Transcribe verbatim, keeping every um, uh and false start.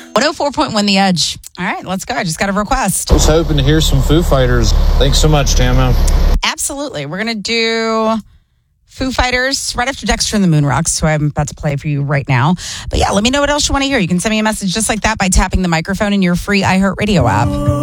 one oh four point one The Edge. All right, let's go. I just got a request. I was hoping to hear some Foo Fighters. Thanks so much, Tamo. Absolutely. We're going to do Foo Fighters right after Dexter and the Moon Rocks, who I'm about to play for you right now. But yeah, let me know what else you want to hear. You can send me a message just like that by tapping the microphone in your free iHeartRadio app.